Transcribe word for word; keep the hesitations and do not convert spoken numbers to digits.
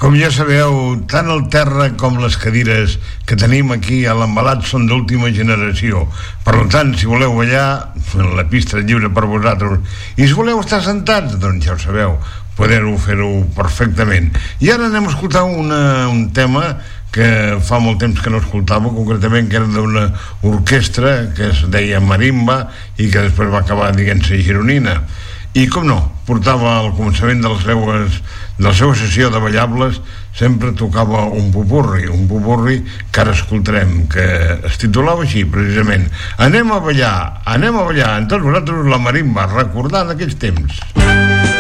Com ja sabeu, tant el terra com les cadires que tenim aquí a l'embalat són d'última generació. Per tant, si voleu ballar, la pista és lliure per vosaltres. I si voleu estar sentats, doncs ja ho sabeu, poder-ho fer-ho perfectament. I ara anem a escoltar una, un tema que fa molt temps que no escoltava, concretament que era d'una orquestra que es deia Marimba i que després va acabar dient-se gironina. I com no, portava al començament de les seues, de la seva sessió de ballables, sempre tocava un popurri, un popurri que ara escoltarem, que es titulava així, precisament. Anem a ballar, anem a ballar, amb tots vosaltres la marimba, recordant aquells temps.